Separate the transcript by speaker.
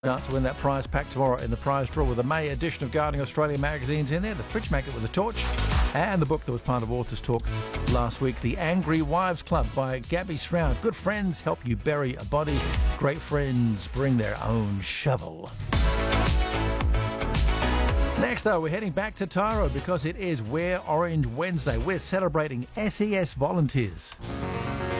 Speaker 1: Chance to win that prize pack tomorrow in the prize draw with the May edition of Gardening Australia magazine's in there, the Fridge Magnet with a Torch, and the book that was part of Authors Talk last week, The Angry Wives Club by Gabby Stroud. Good friends help you bury a body. Great friends bring their own shovel. Next, though, we're heading back to Tyro because it is Wear Orange Wednesday. We're celebrating SES volunteers.